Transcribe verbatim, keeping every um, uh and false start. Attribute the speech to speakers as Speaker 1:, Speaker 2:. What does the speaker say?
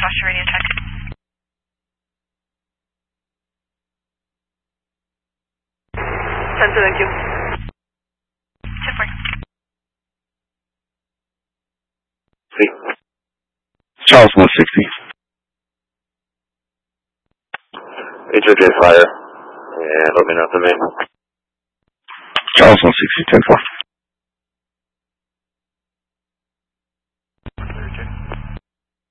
Speaker 1: Southwestern radio check. ten seven Q. ten four.
Speaker 2: See. Charles one sixty. H O J fire. And let me know the name. Charles one sixty, ten four.